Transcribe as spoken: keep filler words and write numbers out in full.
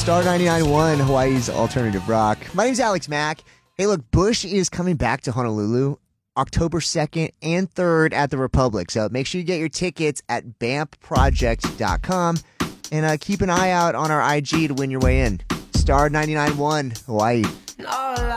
Star ninety-nine point one, Hawaii's alternative rock. My name's Alex Mack. Hey, look, Bush is coming back to Honolulu October second and third at the Republic. So make sure you get your tickets at bamp project dot com and uh, keep an eye out on our I G to win your way in. Star ninety-nine point one, Hawaii.